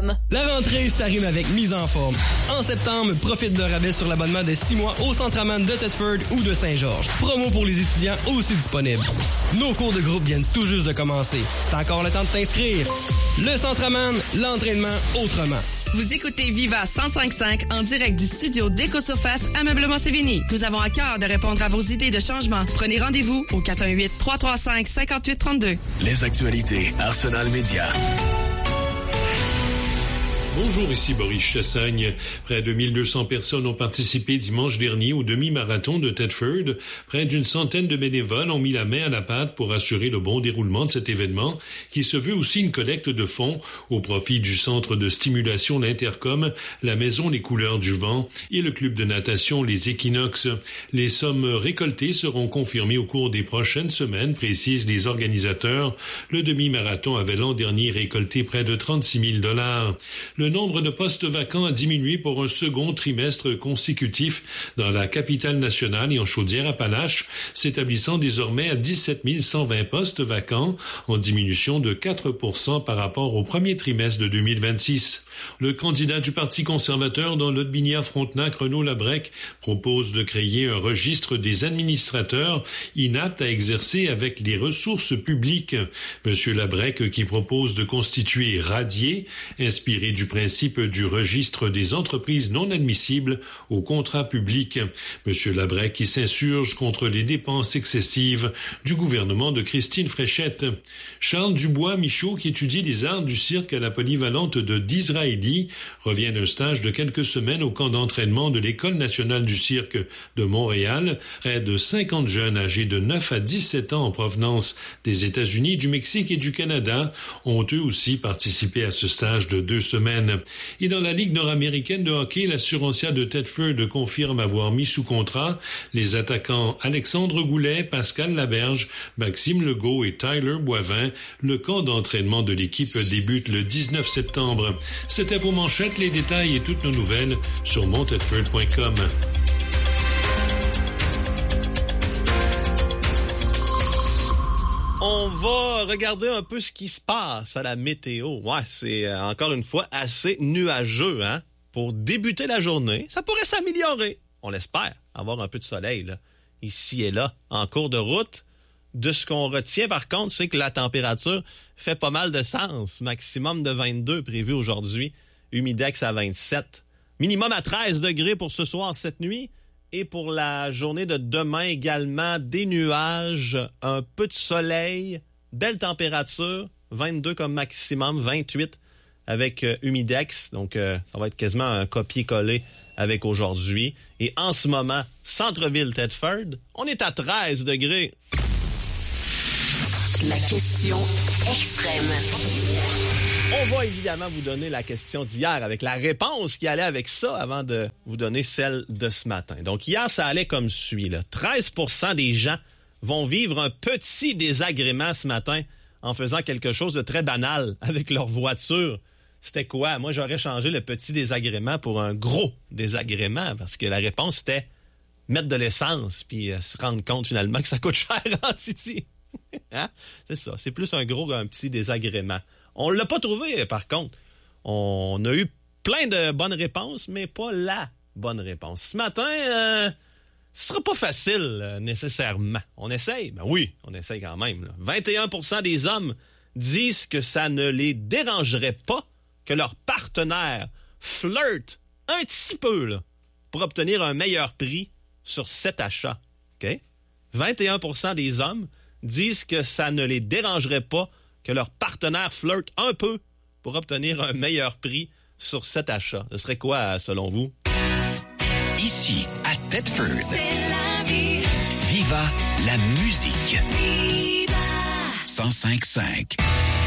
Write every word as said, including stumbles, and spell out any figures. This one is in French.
com. La rentrée, ça rime avec mise en forme. En septembre, profite de rabais sur l'abonnement de six mois au Centraman de Thetford ou de Saint-Georges. Promo pour les étudiants aussi disponible. Nos cours de groupe viennent tout juste de commencer. C'est encore le temps de t'inscrire. Le Centraman, l'entraînement autrement. Vous écoutez Viva cent cinq cinq en direct du studio d'Éco-Surface Ameublement Sévigny. Nous avons à cœur de répondre à vos idées de changement. Prenez rendez-vous au quatre un huit, trois trois cinq, cinq huit trois deux. Les actualités Arsenal Média. Bonjour, ici Boris Chassagne. Près de mille deux cents personnes ont participé dimanche dernier au demi-marathon de Thetford. Près d'une centaine de bénévoles ont mis la main à la pâte pour assurer le bon déroulement de cet événement, qui se veut aussi une collecte de fonds au profit du centre de stimulation l'Intercom, la Maison Les Couleurs du Vent et le club de natation Les Équinoxes. Les sommes récoltées seront confirmées au cours des prochaines semaines, précisent les organisateurs. Le demi-marathon avait l'an dernier récolté près de trente-six mille dollars. Le nombre de postes vacants a diminué pour un second trimestre consécutif dans la capitale nationale et en Chaudière-Appalaches, s'établissant désormais à dix-sept mille cent vingt postes vacants, en diminution de quatre pour cent par rapport au premier trimestre de deux mille vingt-six. Le candidat du Parti conservateur dans l'Aude-Binière-Frontenac, Renaud Labrec, propose de créer un registre des administrateurs inaptes à exercer avec les ressources publiques. Monsieur Labrec, qui propose de constituer Radier, inspiré du principe du registre des entreprises non admissibles au contrat public. Monsieur Labrec qui s'insurge contre les dépenses excessives du gouvernement de Christine Fréchette. Charles Dubois-Michaud, qui étudie les arts du cirque à la polyvalente de d'Israël, revient d'un stage de quelques semaines au camp d'entraînement de l'École nationale du cirque de Montréal. Près de cinquante jeunes âgés de neuf à dix-sept ans en provenance des États-Unis, du Mexique et du Canada ont eux aussi participé à ce stage de deux semaines. Et dans la Ligue nord-américaine de hockey, l'assurancière de Thetford confirme avoir mis sous contrat les attaquants Alexandre Goulet, Pascal Laberge, Maxime Legault et Tyler Boivin. Le camp d'entraînement de l'équipe débute le dix-neuf septembre. C'était vos manchettes, les détails et toutes nos nouvelles sur mon thetford point com. On va regarder un peu ce qui se passe à la météo. Ouais, c'est euh, encore une fois assez nuageux, hein? Pour débuter la journée, ça pourrait s'améliorer. On l'espère, avoir un peu de soleil, là, ici et là, en cours de route. De ce qu'on retient, par contre, c'est que la température fait pas mal de sens. Maximum de vingt-deux prévu aujourd'hui. Humidex à vingt-sept. Minimum à treize degrés pour ce soir, cette nuit. Et pour la journée de demain également, des nuages, un peu de soleil, belle température, vingt-deux comme maximum, vingt-huit avec euh, humidex. Donc, euh, ça va être quasiment un copier-coller avec aujourd'hui. Et en ce moment, centre-ville Thetford, on est à treize degrés. La question extrême. On va évidemment vous donner la question d'hier avec la réponse qui allait avec ça avant de vous donner celle de ce matin. Donc hier, ça allait comme suit. Là. treize pour cent des gens vont vivre un petit désagrément ce matin en faisant quelque chose de très banal avec leur voiture. C'était quoi? Moi, j'aurais changé le petit désagrément pour un gros désagrément parce que la réponse, c'était mettre de l'essence puis euh, se rendre compte finalement que ça coûte cher en Titi. Hein? C'est ça, c'est plus un gros qu'un petit désagrément. On l'a pas trouvé, par contre. On a eu plein de bonnes réponses, mais pas la bonne réponse. Ce matin, euh, ce sera pas facile, euh, nécessairement. On essaye? Ben oui, on essaye quand même. Là. vingt et un pour cent des hommes disent que ça ne les dérangerait pas que leur partenaire flirte un petit peu là, pour obtenir un meilleur prix sur cet achat. OK? vingt et un pour cent des hommes disent que ça ne les dérangerait pas que leur partenaire flirte un peu pour obtenir un meilleur prix sur cet achat. Ce serait quoi, selon vous? Ici, à Thetford, c'est la vie. Viva la musique. Viva cent cinq cinq.